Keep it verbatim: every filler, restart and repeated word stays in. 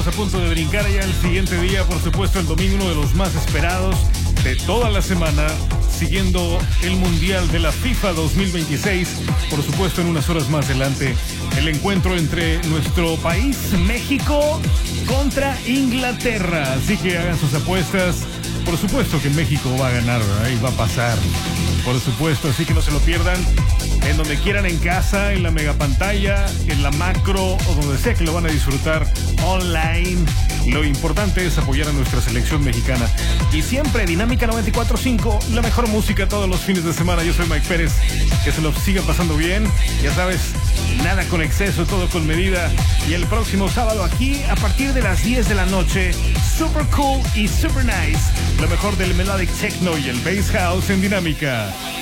estamos a punto de brincar ya el siguiente día, por supuesto el domingo, uno de los más esperados de toda la semana, siguiendo el Mundial de la FIFA dos mil veintiséis. Por supuesto, en unas horas más adelante, el encuentro entre nuestro país, México, contra Inglaterra. Así que hagan sus apuestas. Por supuesto que México va a ganar, ¿verdad? Y va a pasar. Por supuesto, así que no se lo pierdan. En donde quieran, en casa, en la mega pantalla, en la macro o donde sea que lo van a disfrutar online. Lo importante es apoyar a nuestra selección mexicana. Y siempre Dinámica noventa y cuatro punto cinco, la mejor música todos los fines de semana. Yo soy Mike Pérez. Que se lo sigan pasando bien. Ya sabes, nada con exceso, todo con medida. Y el próximo sábado aquí, a partir de las diez de la noche, super cool y super nice. Lo mejor del melodic techno y el bass house en Dinámica.